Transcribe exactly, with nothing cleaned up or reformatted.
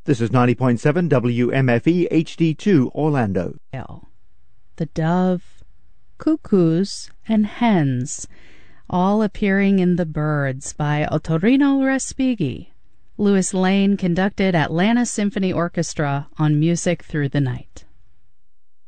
This is ninety point seven W M F E H D two Orlando. The dove, cuckoos, and hens, all appearing in The Birds by Ottorino Respighi. Louis Lane conducted Atlanta Symphony Orchestra on Music Through the Night.